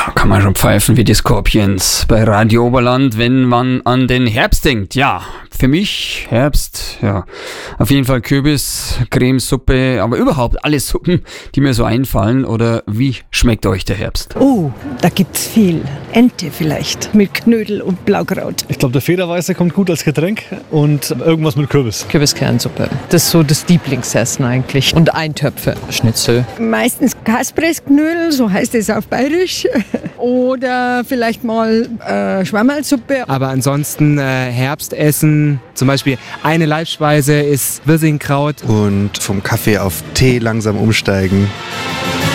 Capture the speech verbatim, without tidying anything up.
Da kann man schon pfeifen wie die Scorpions bei Radio Oberland, wenn man an den Herbst denkt. Ja, für mich Herbst, ja, auf jeden Fall Kürbis, Cremesuppe, aber überhaupt alle Suppen, die mir so einfallen. Oder wie schmeckt euch der Herbst? Oh, da gibt's viel. Ente vielleicht mit Knödel und Blaukraut. Ich glaube, der Federweiße kommt gut als Getränk und irgendwas mit Kürbis. Kürbiskernsuppe. Das ist so das Lieblingsessen eigentlich. Und Eintöpfe. Schnitzel. Meistens Kaspressknödel, so heißt es auf Bayerisch. Oder vielleicht mal äh, Schwammerlsuppe. Aber ansonsten äh, Herbstessen, zum Beispiel eine Leibspeise ist Wirsingkraut. Und vom Kaffee auf Tee langsam umsteigen.